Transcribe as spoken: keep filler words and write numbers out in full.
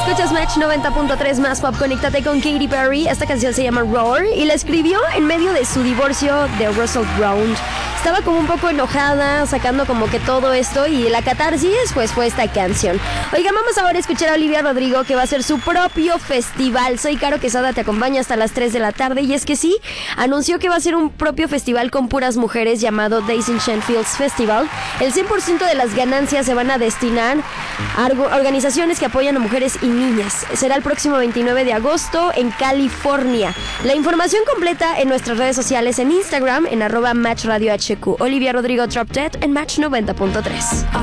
Escuchas Match noventa punto tres más pop. Conéctate con Katy Perry. Esta canción se llama Roar y la escribió en medio de su divorcio de Russell Brand. Estaba como un poco enojada, sacando como que todo esto, y la catarsis pues fue esta canción. Oigan, vamos ahora a escuchar a Olivia Rodrigo, que va a hacer su propio festival. Soy Caro Quesada, te acompaña hasta las tres de la tarde. Y es que sí, anunció que va a ser un propio festival con puras mujeres llamado Days in Shenfields Festival. El cien por ciento de las ganancias se van a destinar a organizaciones que apoyan a mujeres y niñas. Será el próximo veintinueve de agosto en California. La información completa en nuestras redes sociales, en Instagram, en arroba Match Radio H Q. Olivia Rodrigo Drop Dead en Match noventa punto tres.